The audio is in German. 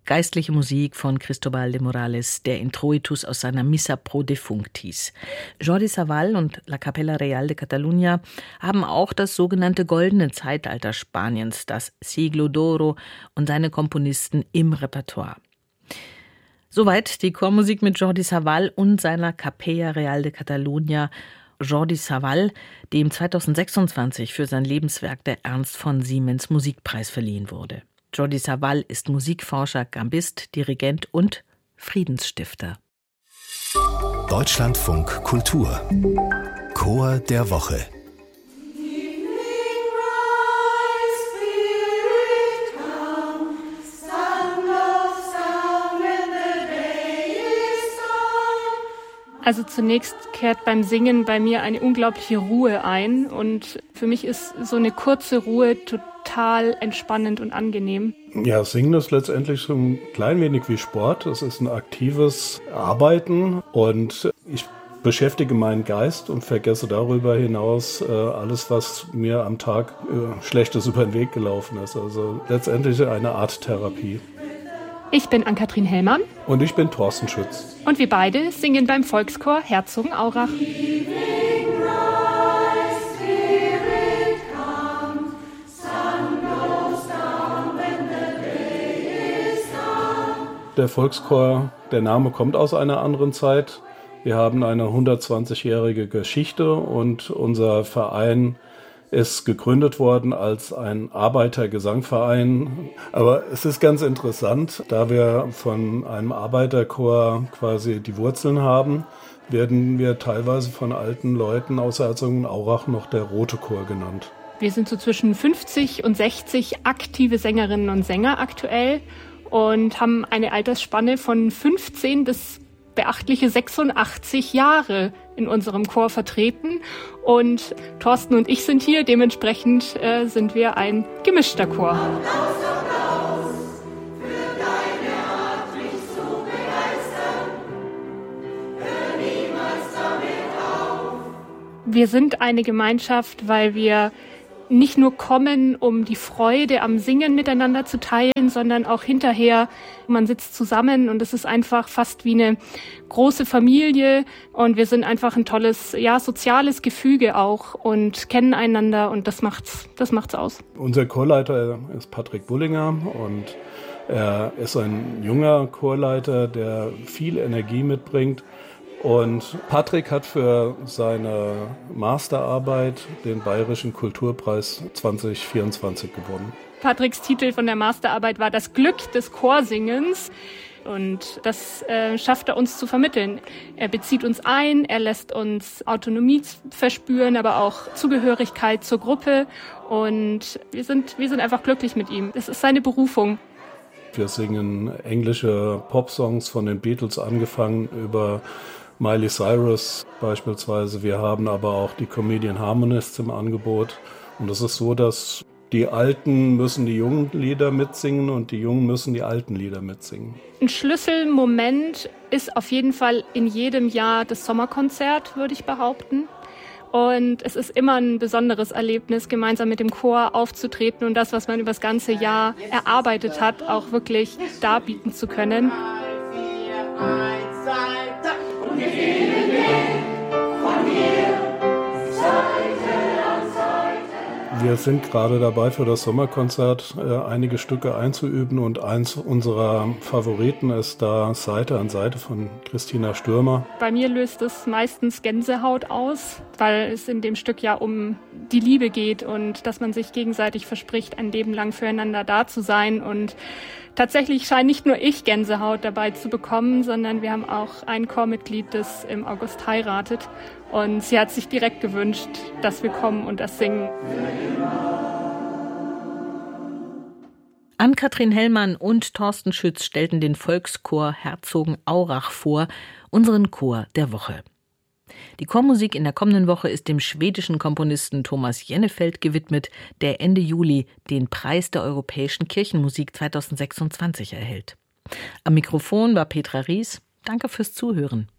Geistliche Musik von Cristobal de Morales, der Introitus aus seiner Missa pro Defunctis. Jordi Savall und La Capella Real de Catalunya haben auch das sogenannte goldene Zeitalter Spaniens, das Siglo d'Oro, und seine Komponisten im Repertoire. Soweit die Chormusik mit Jordi Savall und seiner Capella Real de Catalunya. Jordi Savall, dem 2026 für sein Lebenswerk der Ernst von Siemens Musikpreis verliehen wurde. Jordi Savall ist Musikforscher, Gambist, Dirigent und Friedensstifter. Deutschlandfunk Kultur Chor der Woche. Also zunächst kehrt beim Singen bei mir eine unglaubliche Ruhe ein und für mich ist so eine kurze Ruhe total entspannend und angenehm. Ja, Singen ist letztendlich so ein klein wenig wie Sport. Es ist ein aktives Arbeiten und ich beschäftige meinen Geist und vergesse darüber hinaus alles, was mir am Tag Schlechtes über den Weg gelaufen ist. Also letztendlich eine Art Therapie. Ich bin Ann-Kathrin Hellmann. Und ich bin Thorsten Schütz. Und wir beide singen beim Volkschor Herzogenaurach. Der Volkschor, der Name kommt aus einer anderen Zeit. Wir haben eine 120-jährige Geschichte und unser Verein ist gegründet worden als ein Arbeitergesangverein. Aber es ist ganz interessant, da wir von einem Arbeiterchor quasi die Wurzeln haben, werden wir teilweise von alten Leuten aus Herzogenaurach noch der Rote Chor genannt. Wir sind so zwischen 50 und 60 aktive Sängerinnen und Sänger aktuell und haben eine Altersspanne von 15 bis beachtliche 86 Jahre in unserem Chor vertreten. Und Thorsten und ich sind hier, dementsprechend sind wir ein gemischter Chor. Applaus für deine Art, mich zu begeistern. Hör niemals damit auf. Wir sind eine Gemeinschaft, weil wir nicht nur kommen, um die Freude am Singen miteinander zu teilen, sondern auch hinterher, man sitzt zusammen und es ist einfach fast wie eine große Familie und wir sind einfach ein tolles, soziales Gefüge auch und kennen einander und das macht's aus. Unser Chorleiter ist Patrick Bullinger und er ist ein junger Chorleiter, der viel Energie mitbringt. Und Patrick hat für seine Masterarbeit den Bayerischen Kulturpreis 2024 gewonnen. Patricks Titel von der Masterarbeit war Das Glück des Chorsingens. Und das schafft er uns zu vermitteln. Er bezieht uns ein, er lässt uns Autonomie verspüren, aber auch Zugehörigkeit zur Gruppe. Und wir sind einfach glücklich mit ihm. Das ist seine Berufung. Wir singen englische Popsongs von den Beatles angefangen über Miley Cyrus beispielsweise. Wir haben aber auch die Comedian Harmonists im Angebot. Und es ist so, dass die Alten müssen die jungen Lieder mitsingen und die Jungen müssen die alten Lieder mitsingen. Ein Schlüsselmoment ist auf jeden Fall in jedem Jahr das Sommerkonzert, würde ich behaupten. Und es ist immer ein besonderes Erlebnis, gemeinsam mit dem Chor aufzutreten und das, was man über das ganze Jahr erarbeitet hat, auch wirklich darbieten zu können. Wir sind gerade dabei, für das Sommerkonzert einige Stücke einzuüben und eins unserer Favoriten ist da Seite an Seite von Christina Stürmer. Bei mir löst es meistens Gänsehaut aus, weil es in dem Stück ja um die Liebe geht und dass man sich gegenseitig verspricht, ein Leben lang füreinander da zu sein. Und tatsächlich scheint nicht nur ich Gänsehaut dabei zu bekommen, sondern wir haben auch ein Chormitglied, das im August heiratet. Und sie hat sich direkt gewünscht, dass wir kommen und das singen. Ann-Kathrin Hellmann und Thorsten Schütz stellten den Volkschor Herzogenaurach vor, unseren Chor der Woche. Die Chormusik in der kommenden Woche ist dem schwedischen Komponisten Thomas Jennefeld gewidmet, der Ende Juli den Preis der europäischen Kirchenmusik 2026 erhält. Am Mikrofon war Petra Ries. Danke fürs Zuhören.